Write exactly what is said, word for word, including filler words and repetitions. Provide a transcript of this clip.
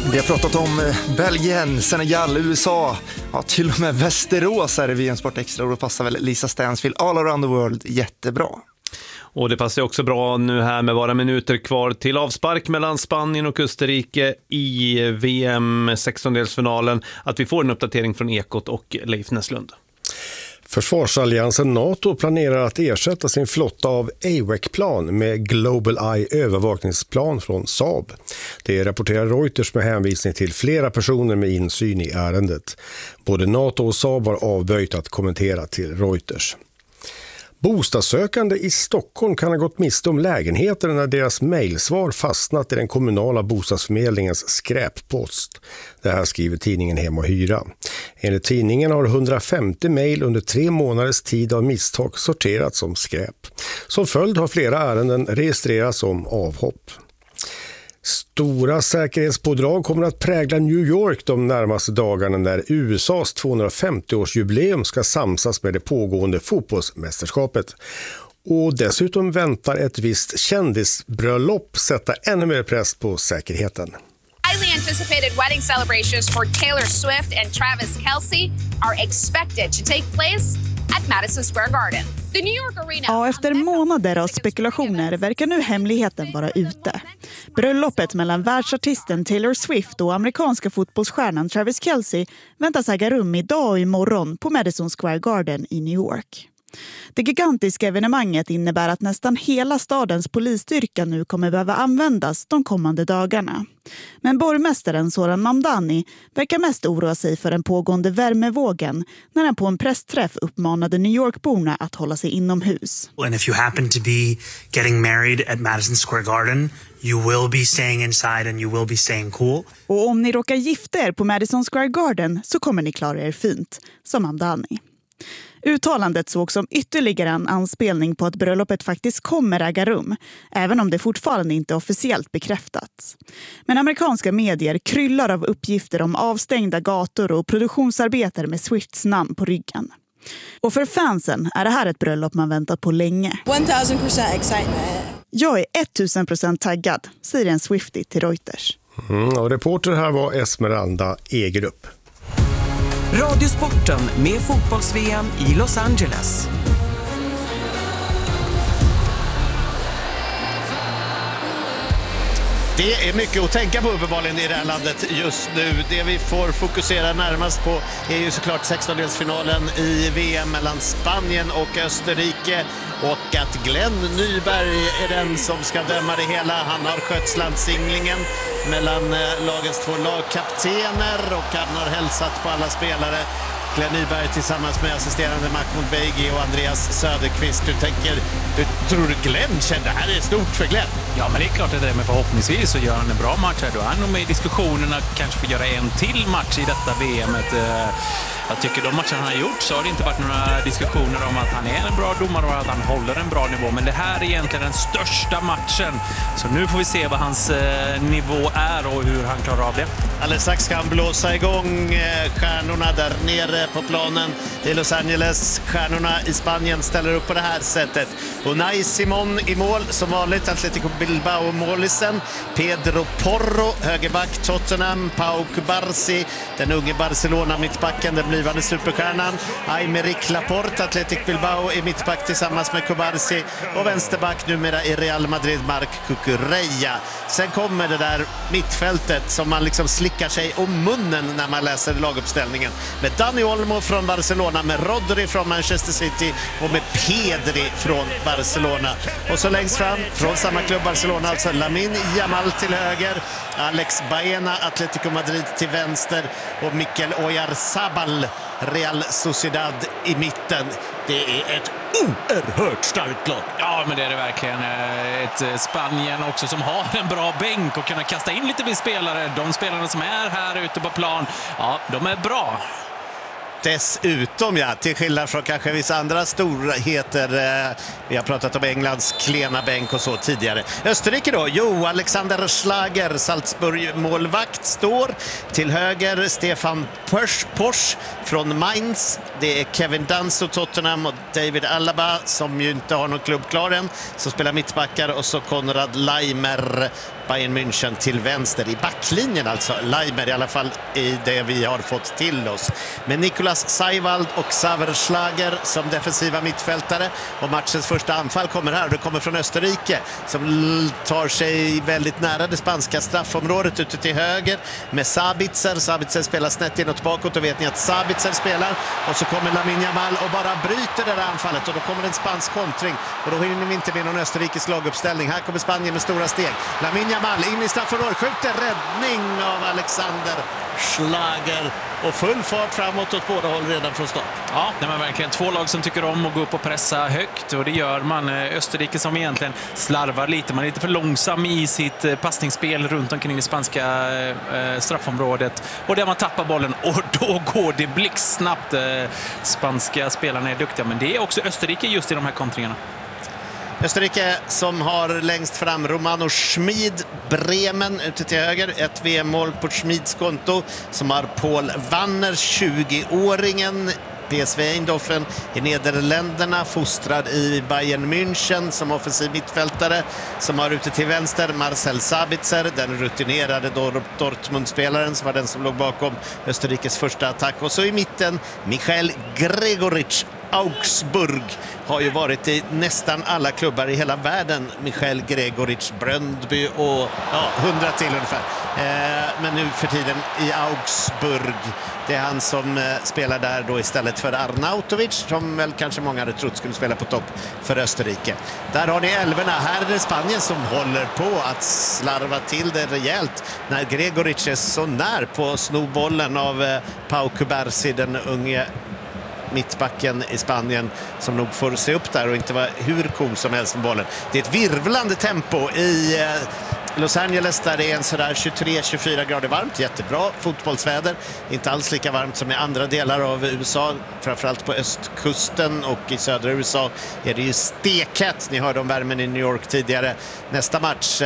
Vi har pratat om Belgien, Senegal, U S A, ja, till och med Västerås är det vid en Sport Extra och då passar väl Lisa Stansfield All Around the World jättebra. Och det passar också bra nu här med bara minuter kvar till avspark mellan Spanien och Österrike i V M sextondelsfinalen att vi får en uppdatering från Ekot och Leif Näslund. Försvarsalliansen NATO planerar att ersätta sin flotta av A W E C-plan med Global Eye övervakningsplan från Saab. Det rapporterar Reuters med hänvisning till flera personer med insyn i ärendet. Både NATO och Saab har avböjt att kommentera till Reuters. Bostadssökande i Stockholm kan ha gått miste om lägenheter när deras mejlsvar fastnat i den kommunala bostadsförmedlingens skräppost. Det här skriver tidningen Hem och Hyra. Enligt tidningen har hundrafemtio mejl under tre månaders tid av misstag sorterats som skräp. Som följd har flera ärenden registrerats som avhopp. Stora säkerhetspådrag kommer att prägla New York de närmaste dagarna när U S A:s tvåhundrafemtio-årsjubileum ska samsas med det pågående fotbollsmästerskapet. Och dessutom väntar ett visst kändisbröllop sätta ännu mer press på säkerheten. Highly anticipated wedding celebrations for Taylor Swift and Travis Kelce are expected to take place at Madison Square Garden. The New York Arena. Ja, efter månader av spekulationer verkar nu hemligheten vara ute. Bröllopet mellan världsartisten Taylor Swift och amerikanska fotbollsstjärnan Travis Kelce väntas äga rum idag och imorgon på Madison Square Garden i New York. Det gigantiska evenemanget innebär att nästan hela stadens polisstyrka nu kommer behöva användas de kommande dagarna. Men borgmästaren Zoran Mamdani verkar mest oroa sig för den pågående värmevågen när han på en pressträff uppmanade New York-borna att hålla sig inomhus. And if you happen to be getting married at Madison Square Garden, you will be staying inside and you will be staying cool. Och om ni råkar gifta er på Madison Square Garden så kommer ni klara er fint, sa Mamdani. Uttalandet såg som ytterligare en anspelning på att bröllopet faktiskt kommer äga rum, även om det fortfarande inte officiellt bekräftats. Men amerikanska medier kryllar av uppgifter om avstängda gator och produktionsarbetare med Swifts namn på ryggen. Och för fansen är det här ett bröllop man väntat på länge. tusen procent excitement. Jag är tusen procent taggad, säger en Swiftie till Reuters. Mm, och reporter här var Esmeralda Egerup. Radiosporten med fotbolls-V M i Los Angeles. Det är mycket att tänka på uppenbarligen i det här landet just nu. Det vi får fokusera närmast på är ju såklart sextondelsfinalen i V M mellan Spanien och Österrike. Och att Glenn Nyberg är den som ska döma det hela. Han har skött slansinglingen mellan lagens två lagkaptener och han har hälsat på alla spelare. Glenn Nyberg tillsammans med assisterande Mahmoud Beigi och Andreas Söderqvist. Du tänker, du tror du Glenn känner det här är stort för Glenn? Ja, men det är klart att det är, men förhoppningsvis så gör han en bra match här. Då är han nog med i diskussionerna, kanske får göra en till match i detta V M-et. Jag tycker de matcherna han har gjort så har det inte varit några diskussioner om att han är en bra domare och att han håller en bra nivå. Men det här är egentligen den största matchen. Så nu får vi se vad hans eh, nivå är och hur han klarar av det. Alldeles strax kan blåsa igång eh, stjärnorna där nere på planen i Los Angeles. Stjärnorna i Spanien ställer upp på det här sättet. Unai Simon i mål, som vanligt Atletico Bilbao-målisen. Pedro Porro, högerback Tottenham. Pau Cubarsí, den unge Barcelona-mittbacken, den blivande superstjärnan. Aymeric Laporte, Athletic Bilbao i mittback tillsammans med Cubarsí. Och vänsterback numera i Real Madrid, Marc Cucurella. Sen kommer det där mittfältet som man liksom slickar sig om munnen när man läser laguppställningen. Med Dani Olmo från Barcelona, med Rodri från Manchester City och med Pedri från Barcelona. Och så längst fram, från samma klubb Barcelona, alltså Lamine Yamal till höger, Alex Baena, Atletico Madrid till vänster och Mikel Oyarzabal, Real Sociedad i mitten. Det är ett oerhört starkt lag. Ja, men det är det verkligen. Ett Spanien också som har en bra bänk och kunna kasta in lite vid spelare. De spelarna som är här ute på plan, ja, de är bra. Dessutom, ja, till skillnad från kanske vissa andra storheter. Eh, vi har pratat om Englands klena bänk och så tidigare. Österrike då, jo, Alexander Schlager, Salzburg-målvakt, står till höger. Stefan Posch, Posch från Mainz. Det är Kevin Danso, Tottenham, och David Alaba, som ju inte har någon klubb klar än, som spelar mittbackar, och så Konrad Laimer Bayern München till vänster i backlinjen, alltså Leimer i alla fall i det vi har fått till oss. Med Nicolas Seiwald och Saverschlager som defensiva mittfältare, och matchens första anfall kommer här. Det kommer från Österrike som tar sig väldigt nära det spanska straffområdet ute till höger med Sabitzer. Sabitzer spelar snett inåt bakåt, och vet ni att Sabitzer spelar, och så kommer Lamine Yamal och bara bryter det där anfallet, och då kommer en spansk kontring, och då hinner vi inte med någon österrikisk laguppställning. Här kommer Spanien med stora steg. Lamine Yamal in i straffområdet, skjuter, räddning av Alexander Schlager, och full fart framåt åt båda håll redan från start. Ja, det är verkligen två lag som tycker om att gå upp och pressa högt, och det gör man. Österrike som egentligen slarvar lite, man är lite för långsam i sitt passningsspel runt omkring det spanska eh, straffområdet, och där man tappar bollen, och då går det blixtsnabbt. Eh, spanska spelarna är duktiga, men det är också Österrike just i de här kontringarna. Österrike som har längst fram Romano Schmid, Bremen ute till höger, ett V M-mål på Schmids konto, som har Paul Wanner, tjugoåringen, P S V Eindhoven i Nederländerna, fostrad i Bayern München som offensiv mittfältare, som har ute till vänster Marcel Sabitzer, den rutinerade Dortmund-spelaren som var den som låg bakom Österrikes första attack, och så i mitten Michael Gregoritsch. Augsburg har ju varit i nästan alla klubbar i hela världen. Michael Gregoritsch, Bröndby och ja, hundra till ungefär. Eh, men nu för tiden i Augsburg. Det är han som eh, spelar där då istället för Arnautovic, som väl kanske många hade trott skulle spela på topp för Österrike. Där har ni elverna. Här är det Spanien som håller på att slarva till det rejält när Gregoritsch är så när på att sno bollen av eh, Pau Cubarsí, den unge mittbacken i Spanien, som nog får se upp där och inte vara hur cool som helst med bollen. Det är ett virvlande tempo i eh, Los Angeles, där det är en sådär tjugotre till tjugofyra grader varmt, jättebra fotbollsväder, inte alls lika varmt som i andra delar av U S A, framförallt på östkusten, och i södra U S A är det ju stekhett. Ni hörde om värmen i New York tidigare. Nästa match